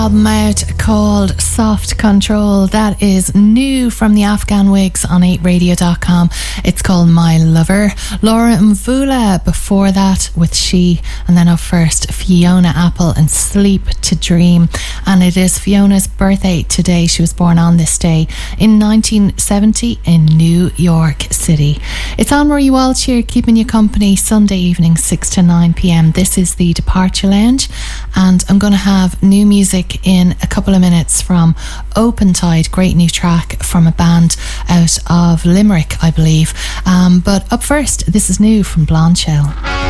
Album out called Soft Control. That is new from the Afghan Wigs on 8radio.com. It's called My Lover. Laura Mvula before that with She, and then up first Fiona Apple and Sleep to Dream. And it is Fiona's birthday today. She was born on this day in 1970 in New York City. It's Anne-Marie Walsh here, keeping you company Sunday evening 6 to 9 p.m. This is the Departure Lounge, and I'm going to have new music in a couple of minutes from Open Tide, great new track from a band out of Limerick, I believe. But up first, this is new from Blonde Shell.